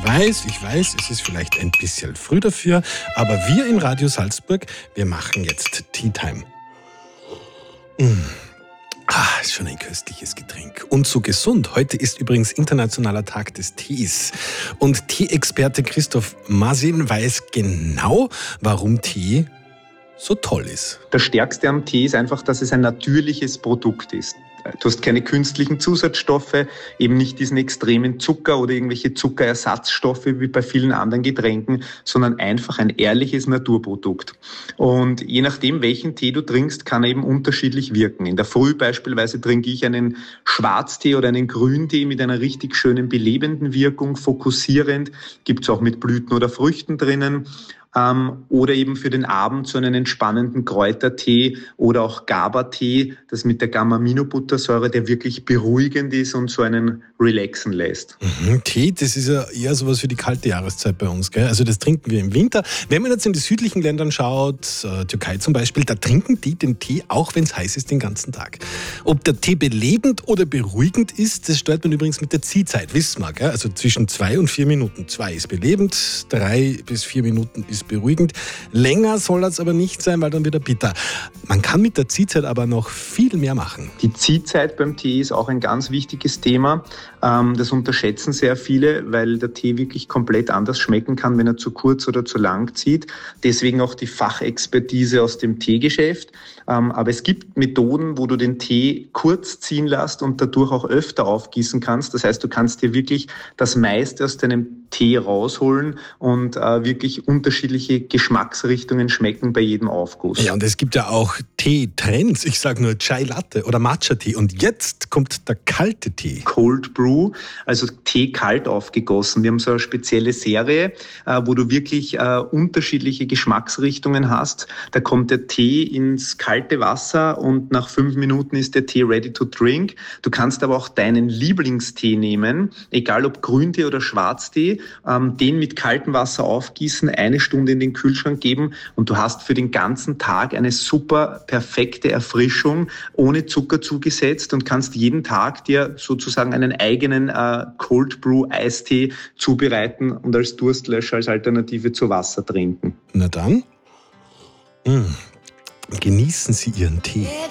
Ich weiß, es ist vielleicht ein bisschen früh dafür, aber wir in Radio Salzburg, wir machen jetzt Tea Time. Ist schon ein köstliches Getränk. Und so gesund. Heute ist übrigens Internationaler Tag des Tees. Und Tee-Experte Christoph Masin weiß genau, warum Tee so toll ist. Das Stärkste am Tee ist einfach, dass es ein natürliches Produkt ist. Du hast keine künstlichen Zusatzstoffe, eben nicht diesen extremen Zucker oder irgendwelche Zuckerersatzstoffe wie bei vielen anderen Getränken, sondern einfach ein ehrliches Naturprodukt. Und je nachdem, welchen Tee du trinkst, kann er eben unterschiedlich wirken. In der Früh beispielsweise trinke ich einen Schwarztee oder einen Grüntee mit einer richtig schönen belebenden Wirkung, fokussierend, gibt es auch mit Blüten oder Früchten drinnen. Oder eben für den Abend so einen entspannenden Kräutertee oder auch GABA-Tee, das mit der Gamma-Aminobuttersäure, der wirklich beruhigend ist und so einen relaxen lässt. Tee, das ist ja eher sowas für die kalte Jahreszeit bei uns, gell? Also das trinken wir im Winter. Wenn man jetzt in die südlichen Ländern schaut, Türkei zum Beispiel, da trinken die den Tee, auch wenn es heiß ist, den ganzen Tag. Ob der Tee belebend oder beruhigend ist, das steuert man übrigens mit der Ziehzeit, wissen wir, gell? Also zwischen 2 und 4 Minuten. 2 ist belebend, 3 bis 4 Minuten ist beruhigend. Länger soll das aber nicht sein, weil dann wird er bitter. Man kann mit der Ziehzeit aber noch viel mehr machen. Die Ziehzeit beim Tee ist auch ein ganz wichtiges Thema. Das unterschätzen sehr viele, weil der Tee wirklich komplett anders schmecken kann, wenn er zu kurz oder zu lang zieht. Deswegen auch die Fachexpertise aus dem Teegeschäft. Aber es gibt Methoden, wo du den Tee kurz ziehen lässt und dadurch auch öfter aufgießen kannst. Das heißt, du kannst dir wirklich das meiste aus deinem Tee rausholen und wirklich unterschiedliche Geschmacksrichtungen schmecken bei jedem Aufguss. Ja, und es gibt ja auch Tee-Trends. Ich sage nur Chai Latte oder Matcha-Tee. Und jetzt kommt der kalte Tee. Cold Brew, also Tee kalt aufgegossen. Wir haben so eine spezielle Serie, wo du wirklich unterschiedliche Geschmacksrichtungen hast. Da kommt der Tee ins kalte Wasser und nach 5 Minuten ist der Tee ready to drink. Du kannst aber auch deinen Lieblingstee nehmen, egal ob Grüntee oder Schwarztee, den mit kaltem Wasser aufgießen, 1 Stunde in den Kühlschrank geben und du hast für den ganzen Tag eine super perfekte Erfrischung, ohne Zucker zugesetzt und kannst jeden Tag dir sozusagen einen eigenen Cold Brew Eistee zubereiten und als Durstlöscher, als Alternative zu Wasser trinken. Na dann, genießen Sie Ihren Tee.